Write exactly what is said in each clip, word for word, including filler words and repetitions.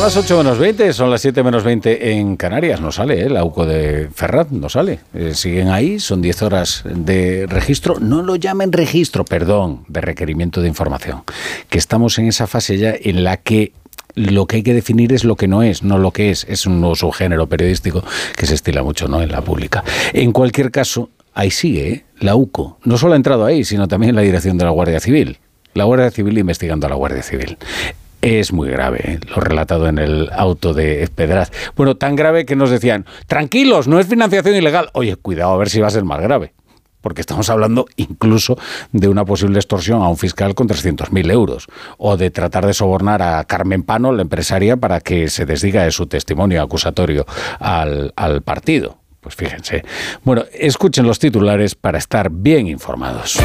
las ocho menos veinte, son las siete menos veinte en Canarias. No sale, ¿eh? La U C O de Ferraz no sale. Eh, siguen ahí, son diez horas de registro. No lo llamen registro, perdón, de requerimiento de información. Que estamos en esa fase ya en la que lo que hay que definir es lo que no es, no lo que es. Es un nuevo subgénero periodístico que se estila mucho, ¿no?, en la pública. En cualquier caso, ahí sigue, ¿eh? La U C O. No solo ha entrado ahí, sino también en la dirección de la Guardia Civil. La Guardia Civil investigando a la Guardia Civil. Es muy grave, ¿eh?, lo relatado en el auto de Pedraz. Bueno, tan grave que nos decían, tranquilos, no es financiación ilegal. Oye, cuidado a ver si va a ser más grave, porque estamos hablando incluso de una posible extorsión a un fiscal con trescientos mil euros, o de tratar de sobornar a Carmen Pano, la empresaria, para que se desdiga de su testimonio acusatorio al, al partido. Pues fíjense. Bueno, escuchen los titulares para estar bien informados.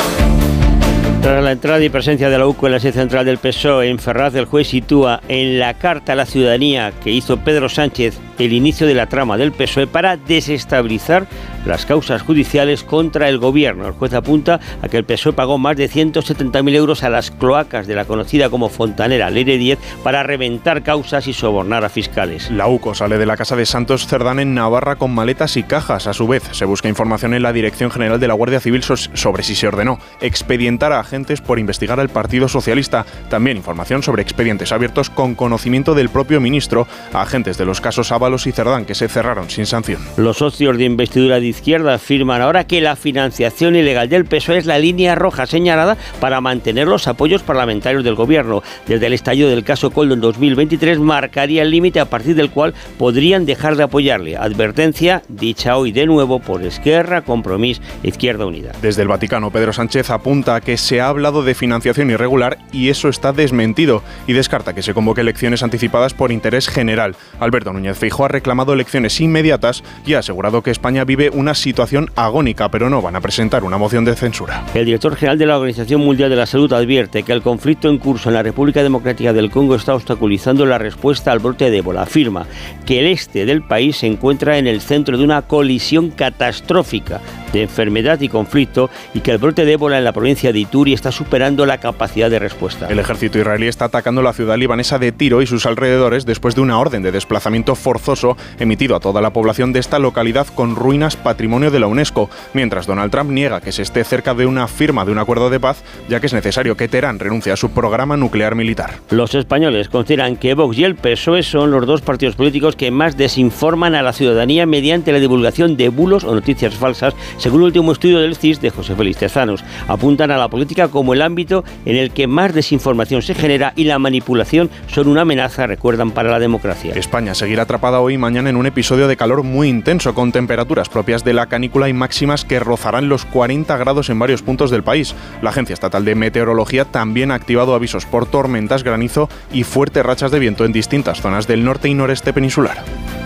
Tras la entrada y presencia de la U C O en la sede central del P S O E en Ferraz, el juez sitúa en la carta a la ciudadanía que hizo Pedro Sánchez el inicio de la trama del P S O E para desestabilizar las causas judiciales contra el gobierno. El juez apunta a que el P S O E pagó más de ciento setenta mil euros a las cloacas de la conocida como fontanera Leire diez para reventar causas y sobornar a fiscales. La U C O sale de la casa de Santos Cerdán en Navarra con maletas y cajas. A su vez, se busca información en la Dirección General de la Guardia Civil sobre si se ordenó expedientar a agentes por investigar al Partido Socialista. También información sobre expedientes abiertos con conocimiento del propio ministro a agentes de los casos Ábalos y Cerdán, que se cerraron sin sanción. Los socios de investidura de izquierda afirman ahora que la financiación ilegal del P S O E es la línea roja señalada para mantener los apoyos parlamentarios del gobierno. Desde el estallido del caso Koldo en dos mil veintitrés marcaría el límite a partir del cual podrían dejar de apoyarle. Advertencia dicha hoy de nuevo por Esquerra, Compromís e Izquierda Unida. Desde el Vaticano, Pedro Sánchez apunta a que se ha hablado de financiación irregular y eso está desmentido, y descarta que se convoque elecciones anticipadas por interés general. Alberto Núñez Feijóo ha reclamado elecciones inmediatas y ha asegurado que España vive una situación agónica, pero no van a presentar una moción de censura. El director general de la Organización Mundial de la Salud advierte que el conflicto en curso en la República Democrática del Congo está obstaculizando la respuesta al brote de ébola. Afirma que el este del país se encuentra en el centro de una colisión catastrófica de enfermedad y conflicto y que el brote de ébola en la provincia de Ituri está superando la capacidad de respuesta. El ejército israelí está atacando la ciudad libanesa de Tiro y sus alrededores después de una orden de desplazamiento forzoso emitido a toda la población de esta localidad con ruinas patrimonio de la UNESCO, mientras Donald Trump niega que se esté cerca de una firma de un acuerdo de paz, ya que es necesario que Teherán renuncie a su programa nuclear militar. Los españoles consideran que Vox y el P S O E son los dos partidos políticos que más desinforman a la ciudadanía mediante la divulgación de bulos o noticias falsas, según el último estudio del C I S de José Félix Tezanos. Apuntan a la política como el ámbito en el que más desinformación se genera y la manipulación son una amenaza, recuerdan, para la democracia. España seguirá atrapada hoy y mañana en un episodio de calor muy intenso, con temperaturas propias de la canícula y máximas que rozarán los cuarenta grados en varios puntos del país. La Agencia Estatal de Meteorología también ha activado avisos por tormentas, granizo y fuertes rachas de viento en distintas zonas del norte y noreste peninsular.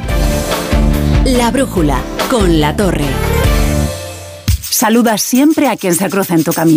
La brújula, con La Torre. Saluda siempre a quien se cruza en tu camino.